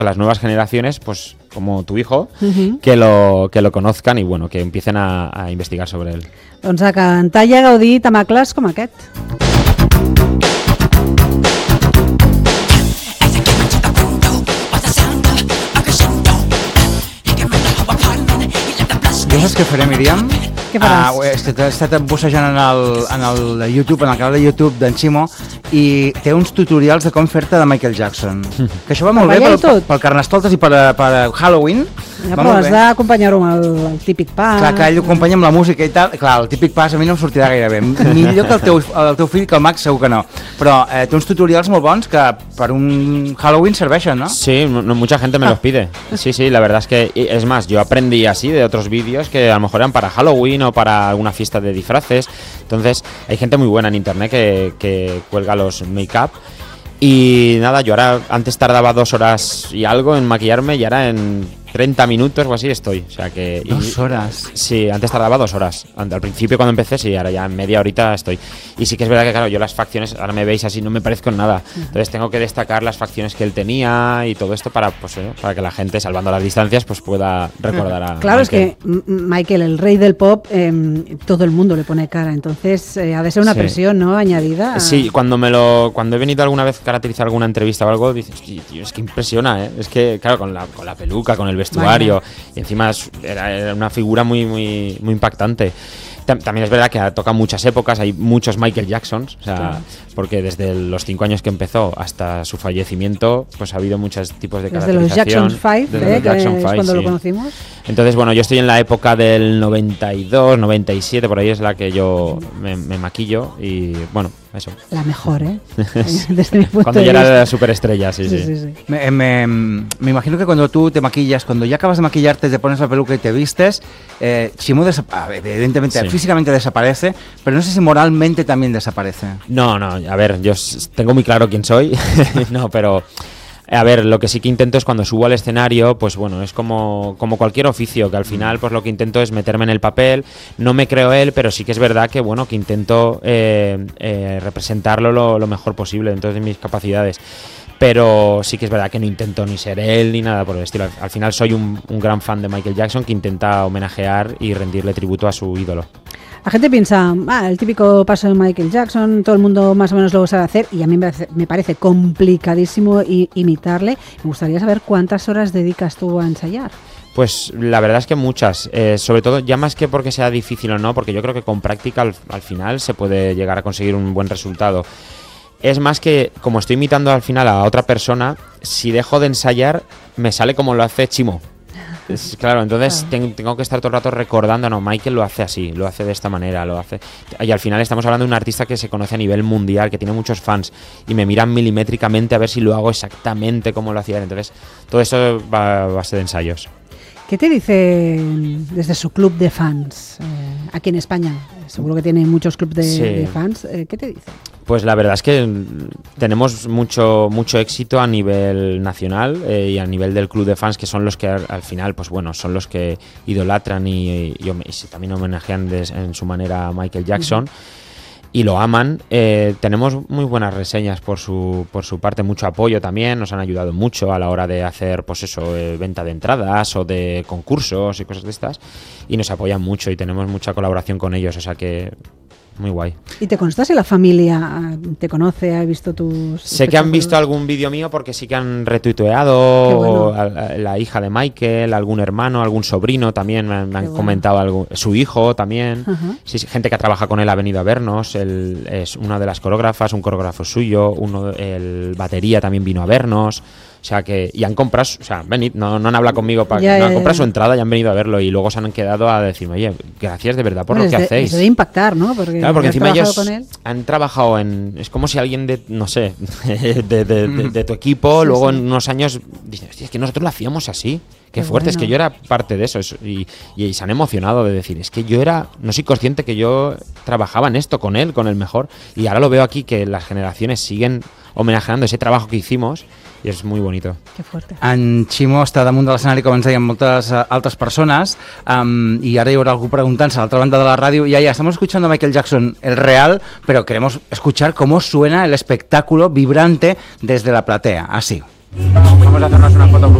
las nuevas generaciones, pues como tu hijo, que lo conozcan y bueno, que empiecen a investigar sobre él. Doncs a cantar i a gaudir tamacles com aquest. Jo saps què faré, Míriam? Què faràs? He estat bussejant en el YouTube, en el canal de YouTube d'en Ximo, i té uns tutorials de com fer-te de Michael Jackson. Que això va molt bé pel Carnestoltes i per Halloween. Ja, però has d'acompanyar-ho amb el típic pas. Clar, que ell ho acompanya amb la música i tal. Clar, el típic pas a mi no em sortirà gaire bé. Millor que el teu fill, que el Max segur que no. Però té uns tutorials molt bons que per un Halloween serveixen, ¿no? Sí, mucha gente me los pide. Sí, la verdad es que, es más, yo aprendí así de otros vídeos que a lo mejor eran para Halloween o para alguna fiesta de disfraces. Entonces, hay gente muy buena en internet que cuelga los make-up. Y nada, yo ahora antes tardaba 2 horas y algo en maquillarme y ahora en 30 minutos o así estoy. O sea que... 2 horas. Sí, antes tardaba 2 horas. Al principio cuando empecé, sí, ahora ya en media horita estoy. Y sí que es verdad que, claro, yo las facciones, ahora me veis así, no me parezco en nada. Entonces tengo que destacar las facciones que él tenía y todo esto para que la gente, salvando las distancias, pues pueda recordar a Claro, Michael. es que Michael, el rey del pop, todo el mundo le pone cara. Entonces ha de ser una presión, ¿no?, añadida. Sí, cuando he venido alguna vez a caracterizar alguna entrevista o algo, dices, tío, es que impresiona, ¿eh? Es que, claro, con la peluca, con el vestuario, y encima era una figura muy, muy, muy impactante. También es verdad que toca muchas épocas, hay muchos Michael Jacksons, o sea, claro, porque desde los 5 años que empezó hasta su fallecimiento, pues ha habido muchos tipos de caracterización. Desde los Jackson 5, que es cuando lo conocimos. Entonces, bueno, yo estoy en la época del 92, 97, por ahí es la que yo me maquillo y, bueno, eso. La mejor, ¿eh? Desde mi punto cuando de ya vista. era la superestrella, sí. Me imagino que cuando tú te maquillas, cuando ya acabas de maquillarte, te pones la peluca y te vistes, Ximo evidentemente físicamente desaparece, pero no sé si moralmente también desaparece. No, a ver, yo tengo muy claro quién soy, no, pero... A ver, lo que sí que intento es cuando subo al escenario, pues bueno, es como cualquier oficio, que al final pues lo que intento es meterme en el papel, no me creo él, pero sí que es verdad que bueno, que intento representarlo lo mejor posible dentro de mis capacidades. Pero sí que es verdad que no intento ni ser él ni nada por el estilo. Al final soy un gran fan de Michael Jackson que intenta homenajear y rendirle tributo a su ídolo. La gente piensa, el típico paso de Michael Jackson, todo el mundo más o menos lo sabe hacer y a mí me parece complicadísimo imitarle. Me gustaría saber cuántas horas dedicas tú a ensayar. Pues la verdad es que muchas, sobre todo ya más que porque sea difícil o no, porque yo creo que con práctica al final se puede llegar a conseguir un buen resultado. Es más que como estoy imitando al final a otra persona, si dejo de ensayar me sale como lo hace Ximo. Claro, entonces tengo que estar todo el rato recordando, no, Michael lo hace así, lo hace de esta manera, lo hace... Y al final estamos hablando de un artista que se conoce a nivel mundial, que tiene muchos fans y me miran milimétricamente a ver si lo hago exactamente como lo hacía él. Entonces todo eso va a base de ensayos. ¿Qué te dice desde su club de fans aquí en España? Seguro que tiene muchos clubes de fans. ¿Qué te dice? Pues la verdad es que tenemos mucho éxito a nivel nacional y a nivel del club de fans, que son los que al final, pues bueno, son los que idolatran y también homenajean en su manera a Michael Jackson. Y lo aman. Tenemos muy buenas reseñas por su parte, mucho apoyo también, nos han ayudado mucho a la hora de hacer, pues eso, venta de entradas o de concursos y cosas de estas, y nos apoyan mucho y tenemos mucha colaboración con ellos, o sea que muy guay. ¿Y te consta si la familia te conoce, ha visto tus... Sé que han visto algún vídeo mío porque sí que han retuiteado, bueno, la hija de Michael, algún hermano, algún sobrino también me han comentado algo, su hijo también. Sí, gente que trabaja con él ha venido a vernos, él es una de las coreógrafas, un coreógrafo suyo, el batería también vino a vernos. O sea que, y han comprado, o sea, venid, no han hablado conmigo han comprado su entrada y han venido a verlo y luego se han quedado a decirme, oye, gracias de verdad por lo que hacéis. Eso de impactar, ¿no? Porque encima ellos han trabajado es como si alguien de, no sé, de tu equipo, luego en unos años dicen, hostia, es que nosotros lo hacíamos así. Qué fuerte, bueno. Es que yo era parte de eso y se han emocionado de decir, es que no soy consciente que yo trabajaba en esto con él, con el mejor, y ahora lo veo aquí que las generaciones siguen homenajeando ese trabajo que hicimos i és molt bonito. Que fuerte. En Ximo està damunt de l'escenari, com ens deien moltes altres persones, y ahora hi haurà algú preguntant-se a l'altra banda de la radio, ya estamos escuchando a Michael Jackson, el real, pero queremos escuchar cómo suena el espectáculo vibrante desde la platea, así. Vamos a hacernos una foto.